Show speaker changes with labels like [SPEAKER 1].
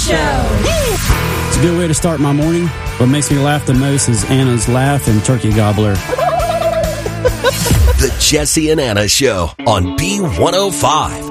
[SPEAKER 1] Show.
[SPEAKER 2] It's a good way to start my morning. What makes me laugh the most is Anna's laugh and turkey gobbler.
[SPEAKER 3] The Jesse and Anna Show on B105.